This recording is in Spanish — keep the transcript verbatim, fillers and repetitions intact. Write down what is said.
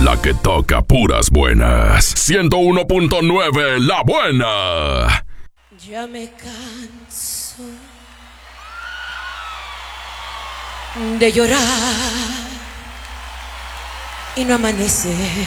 La que toca puras buenas. ciento uno punto nueve La Buena. Ya me canso de llorar y no amanece.